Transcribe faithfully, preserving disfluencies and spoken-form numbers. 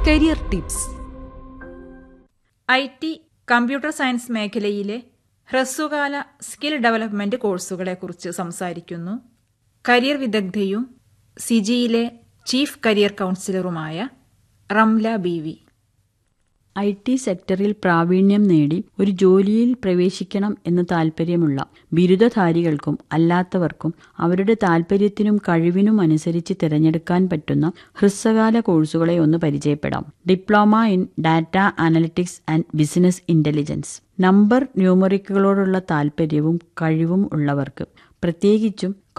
Career tips. I T, computer science മേഖലയിലെ ഹ്രസ്വകാല skill development കോഴ്സുകളെക്കുറിച്ച് സംസാരിക്കുന്നു career വിദഗ്ധയും സിജിയിലെ chief career കൗൺസിലറുമായ Ramla B V. I T സെക്ടറിൽ പ്രാവീണ്യം നേടി ഒരു ജോലിയിൽ പ്രവേശിക്കണം എന്ന് താൽപ്പര്യമുള്ള ബിരുദധാരികൾക്കും അല്ലാത്തവർക്കും അവരുടെ താൽപ്പര്യത്തിനും കഴിവിനും അനുസരിച്ച് തിരഞ്ഞെടുക്കാൻ പറ്റുന്ന ഹ്രസ്വകാല കോഴ്സുകളെ ഒന്ന് പരിചയപ്പെടാം. Diploma in data analytics and business intelligence. Number ന്യൂമറിക്കുകളോടുള്ള താൽപ്പര്യവും കഴിവും ഉള്ളവർക്ക്, പ്രത്യേകിച്ചും